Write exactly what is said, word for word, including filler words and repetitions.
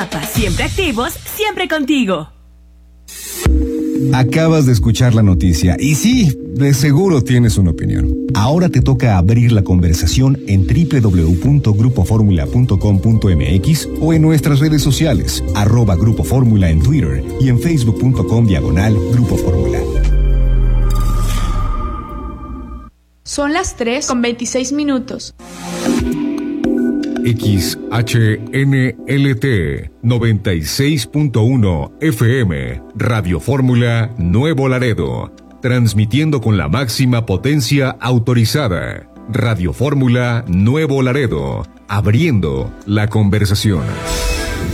Siempre activos, siempre contigo. Acabas de escuchar la noticia y sí, de seguro tienes una opinión. Ahora te toca abrir la conversación en doble u doble u doble u punto grupo fórmula punto com punto m x o en nuestras redes sociales, arroba Grupo Fórmula en Twitter y en facebook punto com diagonal Grupo Fórmula. Son las tres con veintiséis minutos. X H N L T noventa y seis punto uno F M, Radio Fórmula Nuevo Laredo, transmitiendo con la máxima potencia autorizada. Radio Fórmula Nuevo Laredo, abriendo la conversación.